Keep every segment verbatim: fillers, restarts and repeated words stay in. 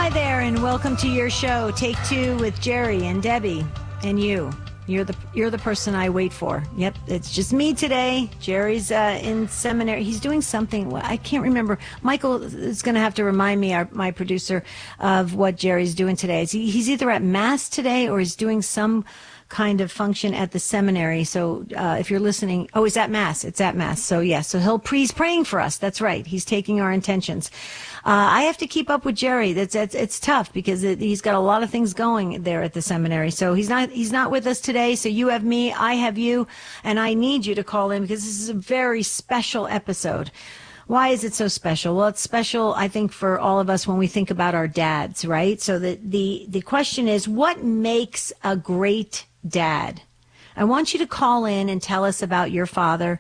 Hi there, and welcome to your show, Take Two with Jerry and Debbie and you. You're the you're the person I wait for. Yep, it's just me today. Jerry's uh, in seminary. He's doing something. I can't remember. Michael is going to have to remind me, our, my producer, of what Jerry's doing today. He, he's either at Mass today or he's doing some kind of function at the seminary. So uh, if you're listening, oh, he's at Mass. It's at Mass. So, yes, yeah, so he'll he's praying for us. That's right. He's taking our intentions. Uh, I have to keep up with Jerry. That's, that's it's tough because it, he's got a lot of things going there at the seminary. So he's not he's not with us today. So you have me, I have you, and I need you to call in because this is a very special episode. Why is it so special? Well, it's special, I think, for all of us when we think about our dads, right? So the the, the question is, what makes a great dad? I want you to call in and tell us about your father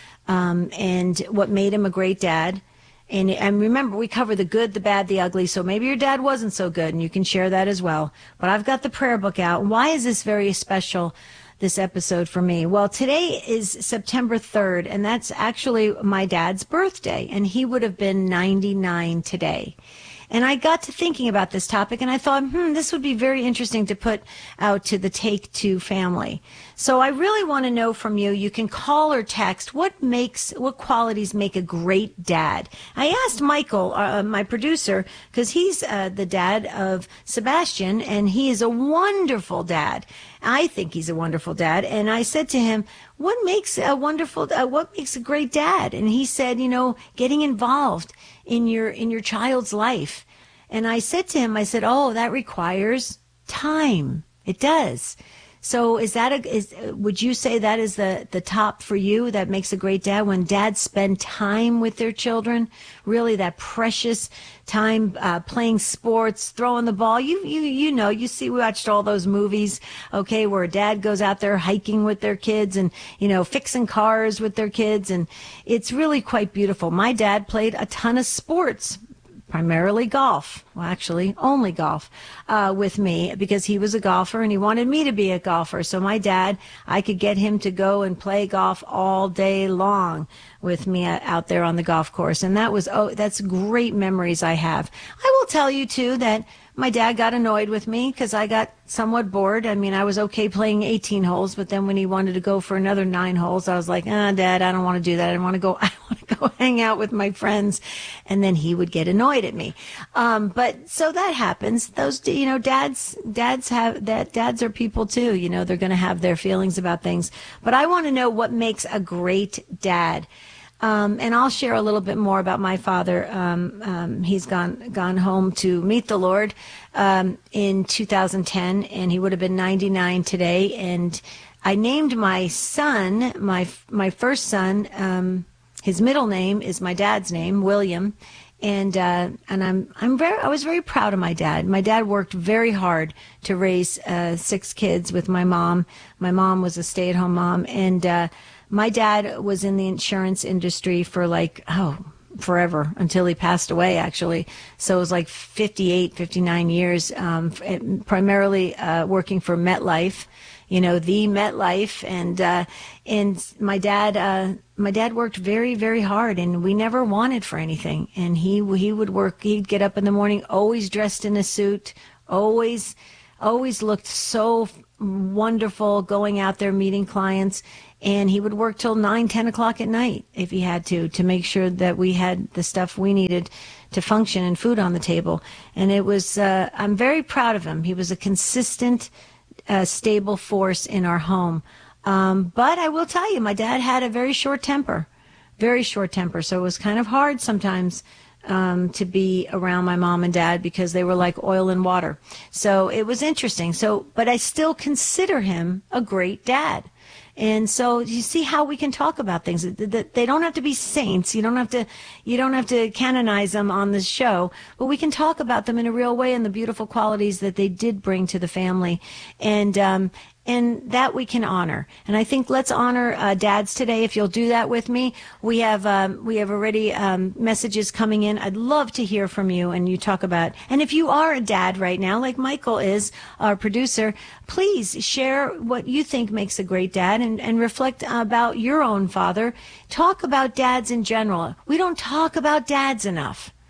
um, and what made him a great dad. And, and remember, we cover the good, the bad, the ugly. So maybe your dad wasn't so good, and you can share that as well. But I've got the prayer book out. Why is this very special, this episode for me? Well, today is September third, and that's actually my dad's birthday. And he would have been ninety-nine today. And I got to thinking about this topic, and I thought, hmm, this would be very interesting to put out to the Take Two family. So I really want to know from you. You can call or text. What makes, what qualities make a great dad? I asked Michael, uh, my producer, because he's uh, the dad of Sebastian, and he is a wonderful dad. I think he's a wonderful dad. And I said to him, what makes a wonderful, uh, what makes a great dad? And he said, you know, getting involved in your, in your child's life. And I said to him, I said, oh, that requires time. It does. So is that a, is, would you say that is the, the top for you that makes a great dad, when dads spend time with their children, really that precious time uh, playing sports, throwing the ball? You, you, you know, you see, we watched all those movies, okay, where dad goes out there hiking with their kids and, you know, fixing cars with their kids. And it's really quite beautiful. My dad played a ton of sports. Primarily golf, well, actually only golf, uh, with me, because he was a golfer and he wanted me to be a golfer. So my dad, I could get him to go and play golf all day long with me out there on the golf course. And that was, oh, that's great memories I have. I will tell you too that my dad got annoyed with me because I got somewhat bored. I mean, I was okay playing eighteen holes, but then when he wanted to go for another nine holes, I was like, ah, Dad, I don't want to do that. I want to go, I want to go hang out with my friends. And then he would get annoyed at me. Um, but so that happens. Those, you know, dads, dads have that, dads are people too. You know, they're going to have their feelings about things. But I want to know what makes a great dad. Um, and I'll share a little bit more about my father. Um, um, he's gone gone home to meet the Lord um, in two thousand ten, and he would have been ninety-nine today. And I named my son, my my first son. Um, his middle name is my dad's name, William, and uh, and I'm I'm very I was very proud of my dad. My dad worked very hard to raise uh, six kids with my mom. My mom was a stay-at-home mom, and uh, my dad was in the insurance industry for like, oh, forever, until he passed away, actually. So it was like fifty-eight, fifty-nine years, um, primarily uh, working for MetLife, you know, the MetLife. And uh, and my dad, uh, my dad worked very, very hard, and we never wanted for anything. And he he would work, he'd get up in the morning, always dressed in a suit, always, always looked so wonderful, going out there meeting clients. And he would work till nine, ten o'clock at night if he had to, to make sure that we had the stuff we needed to function and food on the table. And it was, uh, I'm very proud of him. He was a consistent, uh, stable force in our home. Um, but I will tell you, my dad had a very short temper, very short temper. So it was kind of hard sometimes um, to be around my mom and dad because they were like oil and water. So it was interesting. So, but I still consider him a great dad. And so you see how we can talk about things. They don't have to be saints. You don't have to, you don't have to canonize them on the show, but we can talk about them in a real way and the beautiful qualities that they did bring to the family. And, um, and that we can honor. And I think let's honor uh, dads today. If you'll do that with me, we have um, we have already um, messages coming in. I'd love to hear from you, and you talk about. And if you are a dad right now, like Michael is, our producer, please share what you think makes a great dad, and, and reflect about your own father. Talk about dads in general. We don't talk about dads enough.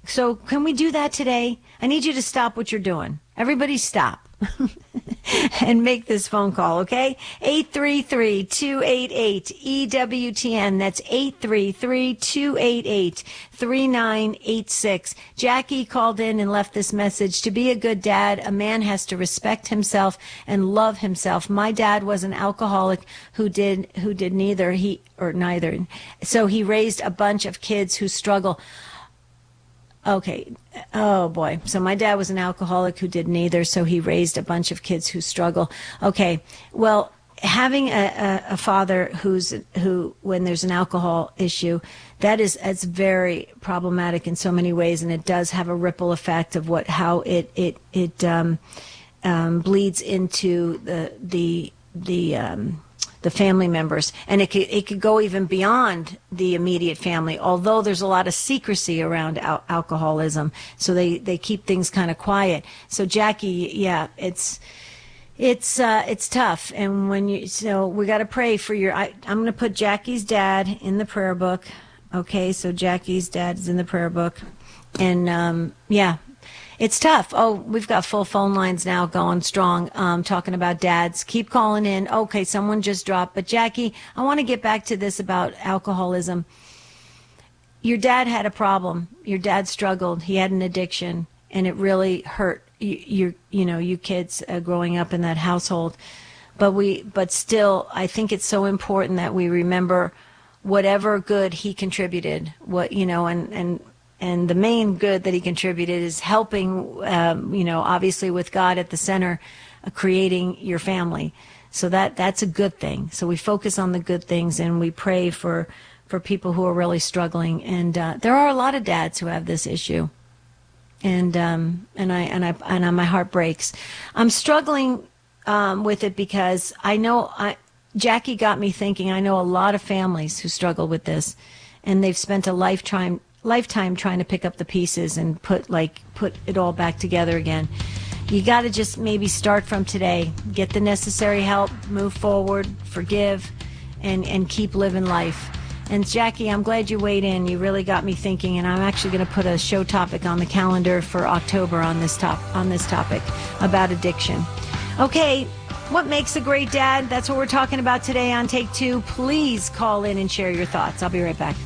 So can we do that today? I need you to stop what you're doing. Everybody stop. And make this phone call, okay? eight three three, two eight eight, E W T N. That's eight three three, two eight eight, three nine eight six. Jackie called in and left this message. To be a good dad, a man has to respect himself and love himself. My dad was an alcoholic who did who did neither, he or neither. So he raised a bunch of kids who struggle. Okay. Oh, boy. So my dad was an alcoholic who did neither, so he raised a bunch of kids who struggle. Okay. Well, having a, a, a father who's who, when there's an alcohol issue, that is it's very problematic in so many ways, and it does have a ripple effect of what how it it it um, um, bleeds into the the the. Um, the family members, and it could it could go even beyond the immediate family, although there's a lot of secrecy around al- alcoholism, so they they keep things kind of quiet. So Jackie, yeah, it's it's uh it's tough, and when you so we got to pray for your I, I'm going to put Jackie's dad in the prayer book. Okay, so Jackie's dad is in the prayer book, and um yeah, it's tough. Oh, we've got full phone lines now going strong, um, talking about dads. Keep calling in. Okay, someone just dropped. But Jackie, I want to get back to this about alcoholism. Your dad had a problem. Your dad struggled. He had an addiction, and it really hurt you, you, you know, you kids uh, growing up in that household. But we, but still, I think it's so important that we remember whatever good he contributed. What you know, and and. And the main good that he contributed is helping, um, you know, obviously with God at the center, uh, creating your family. So that that's a good thing. So we focus on the good things, and we pray for for people who are really struggling. And uh, there are a lot of dads who have this issue. And um, and I and I and I, my heart breaks. I'm struggling um, with it because I know I Jackie got me thinking. I know a lot of families who struggle with this, and they've spent a lifetime. lifetime trying to pick up the pieces and put like put it all back together again. You got to just maybe start from today, get the necessary help, move forward, forgive, and and keep living life. And Jackie, I'm glad you weighed in. You really got me thinking, and I'm actually going to put a show topic on the calendar for October on this top on this topic about addiction. Okay, what makes a great dad? That's what we're talking about today on Take Two. Please call in and share your thoughts. I'll be right back.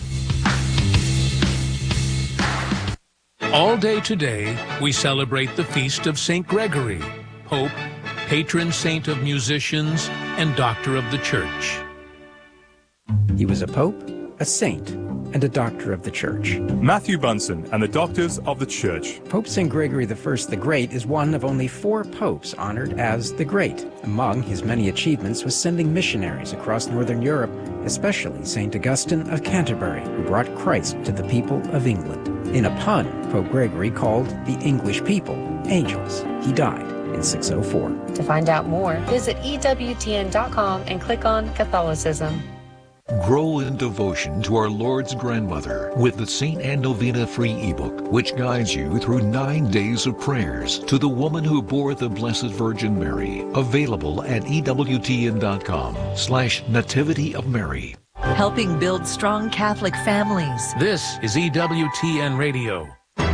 All day today, we celebrate the feast of Saint Gregory, Pope, patron saint of musicians, and doctor of the Church. He was a pope, a saint, and a doctor of the Church. Matthew Bunson and the Doctors of the Church. Pope Saint Gregory the First the Great is one of only four popes honored as the Great. Among his many achievements was sending missionaries across Northern Europe, especially Saint Augustine of Canterbury, who brought Christ to the people of England. In a pun, Pope Gregory called the English people angels. He died in six oh four. To find out more, visit E W T N dot com and click on Catholicism. Grow in devotion to our Lord's grandmother with the Saint Anne Novena free ebook, which guides you through nine days of prayers to the woman who bore the Blessed Virgin Mary. Available at E W T N dot com slash Nativity of Mary. Helping build strong Catholic families. This is E W T N Radio.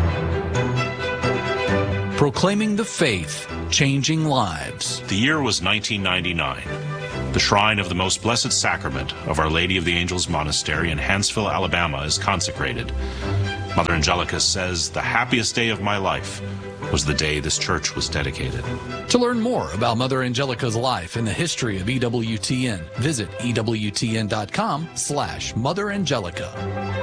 Proclaiming the faith, changing lives. The year was nineteen ninety-nine. The shrine of the Most Blessed Sacrament of Our Lady of the Angels Monastery in Hanceville, Alabama is consecrated. Mother Angelica says, "The happiest day of my life was the day this church was dedicated." To learn more about Mother Angelica's life and the history of E W T N, visit E W T N dot com slash Mother Angelica.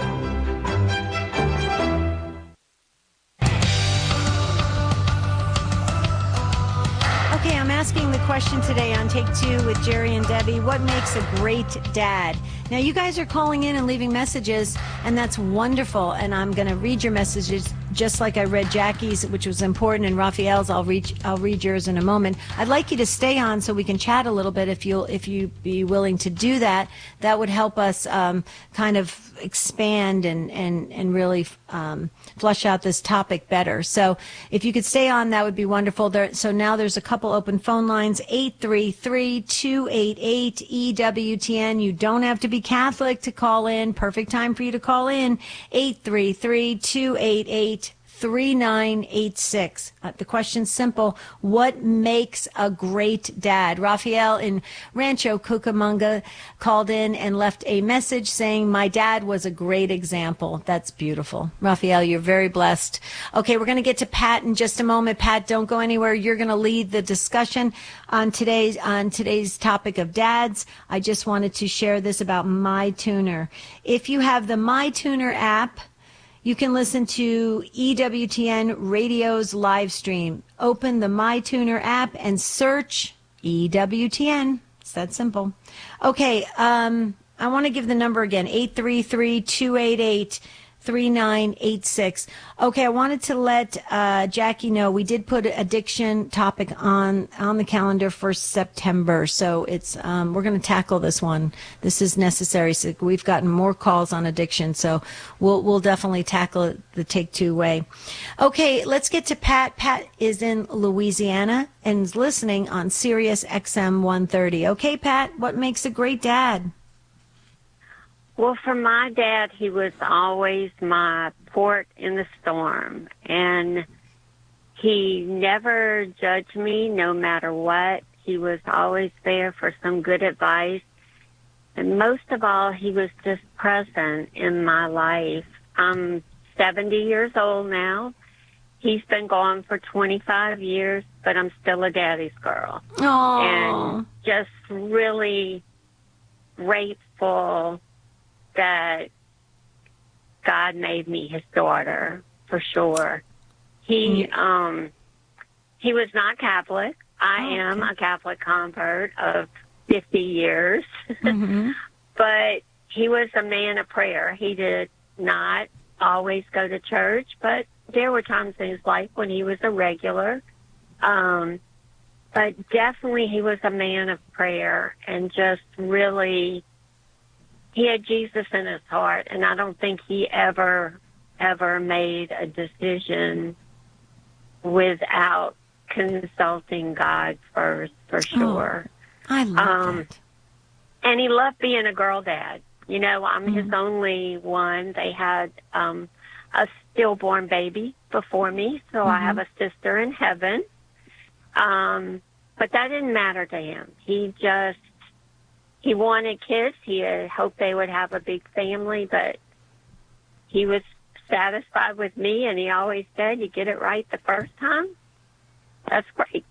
Okay, I'm asking the question today on Take Two with Jerry and Debbie. What makes a great dad? Now, you guys are calling in and leaving messages, and that's wonderful. And I'm going to read your messages just like I read Jackie's, which was important, and Raphael's, I'll read I'll read yours in a moment. I'd like you to stay on so we can chat a little bit if you'll if you be willing to do that. That would help us um, kind of expand and and and really um, flush out this topic better. So if you could stay on, that would be wonderful. There, so now there's a couple open phone lines: eight three three, two eight eight, E W T N. You don't have to be Catholic to call in. Perfect time for you to call in. eight three three, two eight eight, three nine eight six. Uh, the question's simple. What makes a great dad? Raphael in Rancho Cucamonga called in and left a message saying, my dad was a great example. That's beautiful. Raphael, you're very blessed. Okay, we're going to get to Pat in just a moment. Pat, don't go anywhere. You're going to lead the discussion on today's on today's topic of dads. I just wanted to share this about MyTuner. If you have the MyTuner app, you can listen to E W T N Radio's live stream. Open the MyTuner app and search E W T N. It's that simple. Okay, um, I want to give the number again, eight three three, two eight eight, three nine eight six. Okay, I wanted to let uh, Jackie know we did put addiction topic on on the calendar for September, so it's um, we're going to tackle this one. This is necessary. So we've gotten more calls on addiction, so we'll we'll definitely tackle it the Take Two way. Okay, let's get to Pat. Pat is in Louisiana and is listening on Sirius X M one thirty. Okay, Pat, what makes a great dad? Well, for my dad, he was always my port in the storm, and he never judged me no matter what. He was always there for some good advice, and most of all, he was just present in my life. I'm seventy years old now. He's been gone for twenty-five years, but I'm still a daddy's girl. Aww. And just really grateful that God made me his daughter, for sure. He mm-hmm. um, he was not Catholic. I oh, am okay. a Catholic convert of fifty years. Mm-hmm. But he was a man of prayer. He did not always go to church, but there were times in his life when he was a regular. Um, but definitely he was a man of prayer and just really... He had Jesus in his heart, and I don't think he ever, ever made a decision without consulting God first, for sure. Oh, I love um, that. And he loved being a girl dad. You know, I'm mm-hmm. his only one. They had um, a stillborn baby before me, so mm-hmm. I have a sister in heaven. Um, but that didn't matter to him. He just... He wanted kids. He had hoped they would have a big family, but he was satisfied with me, and he always said, you get it right the first time, that's great.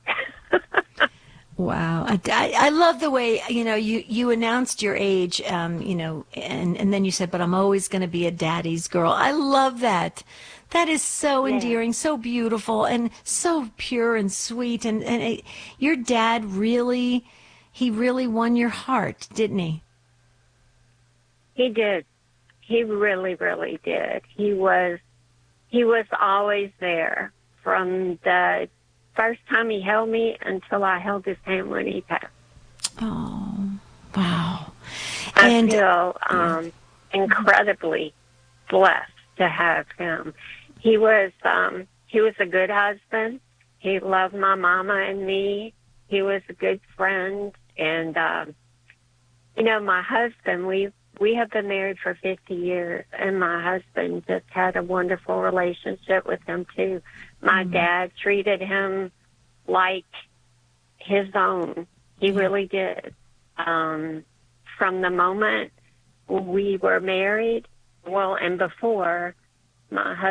Wow. I, I, I love the way, you know, you, you announced your age, um, you know, and, and then you said, but I'm always going to be a daddy's girl. I love that. That is so yeah. endearing, so beautiful, and so pure and sweet. And, and it, your dad really... He really won your heart, didn't he? He did. He really, really did. He was, he was always there from the first time he held me until I held his hand when he passed. Oh, wow. I and, feel um, incredibly blessed to have him. He was, um, he was a good husband. He loved my mama and me. He was a good friend. And, um, you know, my husband, we we have been married for fifty years, and my husband just had a wonderful relationship with him, too. My mm-hmm. dad treated him like his own. He yeah. really did. Um, from the moment we were married, well, and before, my husband